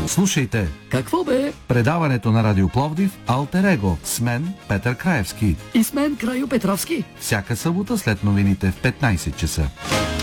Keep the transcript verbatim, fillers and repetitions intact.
Слушайте. Какво бе? Предаването на Радио Пловдив Алтер Его с мен Петър Краевски. И с мен Крайо Петровски. Всяка събота след новините в петнайсет часа.